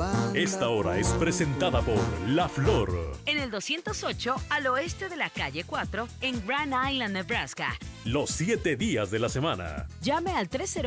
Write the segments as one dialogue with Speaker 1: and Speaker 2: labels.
Speaker 1: Esta hora es presentada por La Flor.
Speaker 2: En el 208 al oeste de la calle 4 en Grand Island, Nebraska.
Speaker 1: Los 7 días de la semana.
Speaker 2: Llame al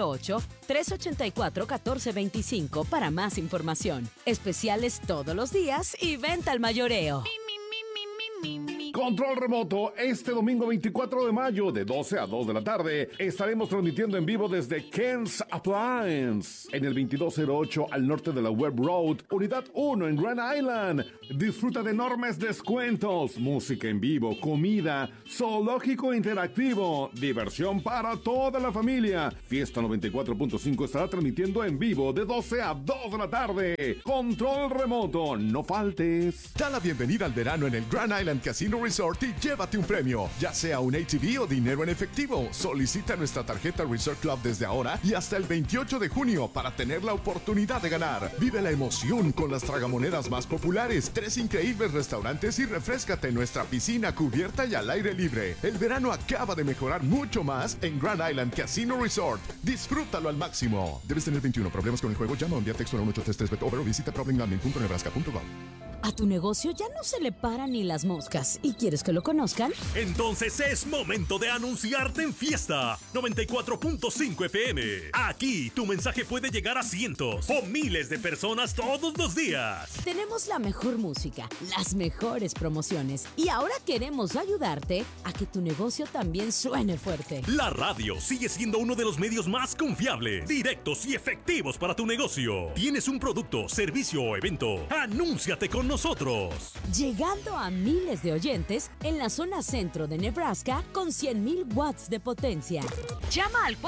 Speaker 2: 308-384-1425 para más información. Especiales todos los días y venta al mayoreo.
Speaker 3: Control remoto, este domingo 24 de mayo de 12 a 2 de la tarde estaremos transmitiendo en vivo desde Ken's Appliance en el 2208 al norte de la Webb Road, unidad 1 en Grand Island. Disfruta de enormes descuentos, música en vivo, comida, zoológico interactivo, diversión para toda la familia. Fiesta 94.5 estará transmitiendo en vivo de 12 a 2 de la tarde. Control remoto, no faltes.
Speaker 4: Da la bienvenida al verano en el Grand Island Casino Resort y llévate un premio, ya sea un ATV o dinero en efectivo. Solicita nuestra tarjeta Resort Club desde ahora y hasta el 28 de junio para tener la oportunidad de ganar. Vive la emoción con las tragamonedas más populares, 3 increíbles restaurantes y refréscate en nuestra piscina cubierta y al aire libre. El verano acaba de mejorar mucho más en Grand Island Casino Resort. Disfrútalo al máximo. Debes tener 21. ¿Problemas con el juego? Llama o envía texto a 1833 o visita problemgambling.nebraska.gov.
Speaker 2: A tu negocio ya no se le paran ni las moscas y quieres que lo conozcan.
Speaker 1: Entonces es momento de anunciarte en Fiesta 94.5 FM. Aquí tu mensaje puede llegar a cientos o miles de personas todos los días.
Speaker 2: Tenemos la mejor música, las mejores promociones y ahora queremos ayudarte a que tu negocio también suene fuerte.
Speaker 1: La radio sigue siendo uno de los medios más confiables, directos y efectivos para tu negocio. ¿Tienes un producto, servicio o evento? Anúnciate con nosotros.
Speaker 2: Llegando a miles de oyentes en la zona centro de Nebraska con 100,000 watts de potencia. Llama al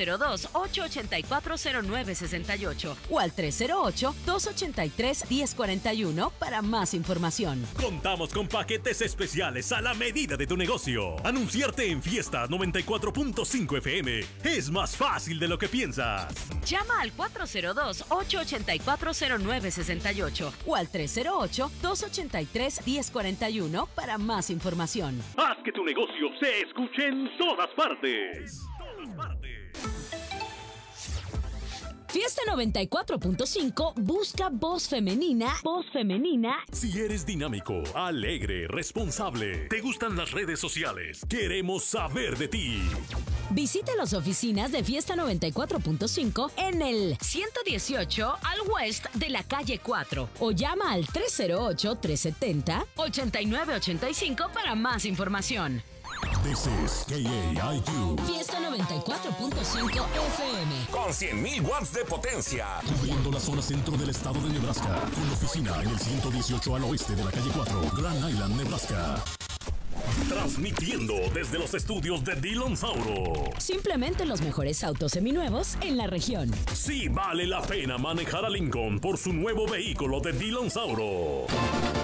Speaker 2: 402-884-0968 o al 308-283-1041 para más información.
Speaker 1: Contamos con paquetes especiales a la medida de tu negocio. Anunciarte en Fiesta 94.5 FM es más fácil de lo que piensas.
Speaker 2: Llama al 402-884-0968 o al 308-283-1041 para más información.
Speaker 1: Haz que tu negocio se escuche en todas partes.
Speaker 2: Fiesta 94.5 busca voz femenina. Voz femenina.
Speaker 1: Si eres dinámico, alegre, responsable, te gustan las redes sociales, queremos saber de ti.
Speaker 2: Visita las oficinas de Fiesta 94.5 en el 118 al west de la calle 4 o llama al 308-370-8985 para más información.
Speaker 1: This is KAIQ.
Speaker 2: Fiesta 94.5 FM.
Speaker 5: Con 100,000 watts de potencia.
Speaker 1: Cubriendo la zona centro del estado de Nebraska. Con oficina en el 118 al oeste de la calle 4, Grand Island, Nebraska. Transmitiendo desde los estudios de Dillon Sauro.
Speaker 2: Simplemente los mejores autos seminuevos en la región.
Speaker 1: Sí vale la pena manejar a Lincoln por su nuevo vehículo de Dillon Sauro.